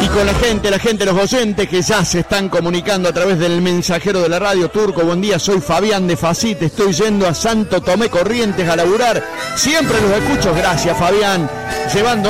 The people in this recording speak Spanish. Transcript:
Y con la gente, los oyentes que ya se están comunicando a través del mensajero de la radio. Turco, buen día, soy Fabián de Facite, estoy yendo a Santo Tomé Corrientes a laburar. Siempre los escucho, gracias Fabián. Llevando